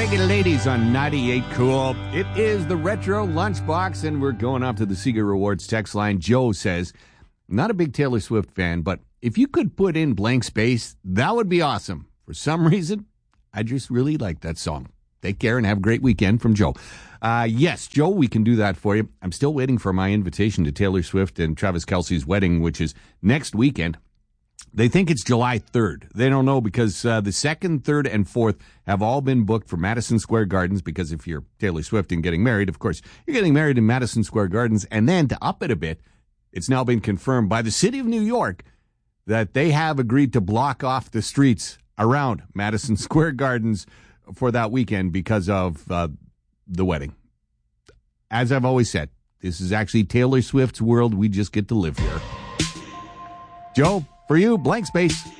Take it, ladies, on 98 Cool. It is the Retro Lunchbox, and we're going off to the Seeger Rewards text line. Joe says, not a big Taylor Swift fan, but if you could put in blank space, that would be awesome. For some reason, I just really like that song. Take care and have a great weekend from Joe. Yes, Joe, we can do that for you. I'm still waiting for my invitation to Taylor Swift and Travis Kelce's wedding, which is next weekend. They think it's July 3rd. They don't know because the 2nd, 3rd, and 4th have all been booked for Madison Square Gardens because if you're Taylor Swift and getting married, of course, you're getting married in Madison Square Gardens. And then to up it a bit, it's now been confirmed by the city of New York that they have agreed to block off the streets around Madison Square Gardens for that weekend because of the wedding. As I've always said, this is actually Taylor Swift's world. We just get to live here. Joe, for you, blank space.